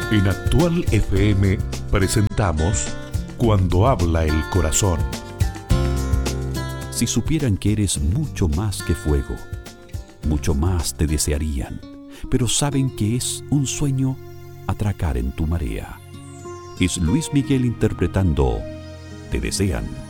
En Actual FM presentamos Cuando habla el corazón. Si supieran que eres mucho más que fuego, mucho más te desearían, pero saben que es un sueño atracar en tu marea. Es Luis Miguel interpretando Te desean.